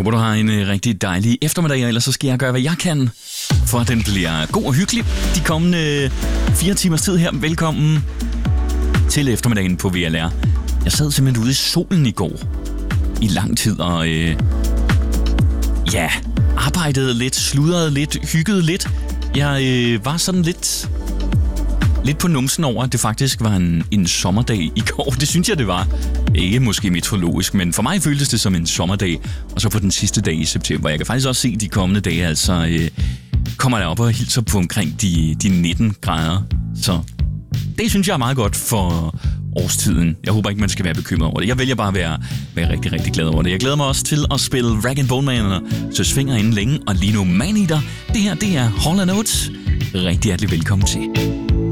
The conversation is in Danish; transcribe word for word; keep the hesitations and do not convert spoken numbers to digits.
håber, du har en øh, rigtig dejlig eftermiddag, og ellers så skal jeg gøre, hvad jeg kan, for at den bliver god og hyggelig de kommende øh, fire timers tid her. Velkommen til eftermiddagen på V L R. Jeg sad simpelthen ude i solen i går i lang tid, og øh, ja, arbejdede lidt, sludrede lidt, hyggede lidt. Jeg øh, var sådan lidt... Lidt på numsen over, at det faktisk var en, en sommerdag i går. Det synes jeg, det var. Ikke måske meteorologisk, men for mig føltes det som en sommerdag. Og så på den sidste dag i september. Jeg kan faktisk også se de kommende dage, altså øh, kommer der op og hilser på omkring de, de nitten grader. Så det synes jeg er meget godt for årstiden. Jeg håber ikke, man skal være bekymret over det. Jeg vælger bare at være, være rigtig, rigtig glad over det. Jeg glæder mig også til at spille Rag and Bone Man og Søs Finger inden længe. Og Lino Maneater. Det her, det er Hall and Oates. Rigtig hjertelig velkommen til.